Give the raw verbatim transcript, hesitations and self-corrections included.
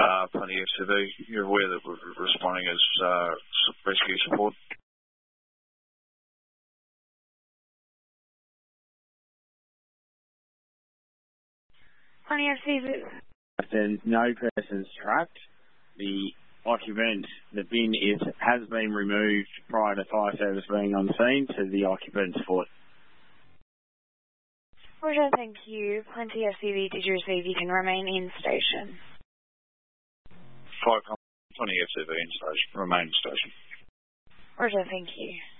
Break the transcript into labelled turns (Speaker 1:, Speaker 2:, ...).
Speaker 1: Uh, plenty F C V. You're aware that we're responding as uh, rescue support.
Speaker 2: Plenty F C V.
Speaker 3: There's no persons trapped. The occupant, the bin is has been removed prior to fire service being on scene to the occupant's foot.
Speaker 2: Roger, thank you. Plenty F C V, did you receive? You can remain in station.
Speaker 1: Fire com- plenty F C V in station. Remain in station.
Speaker 2: Roger, thank you.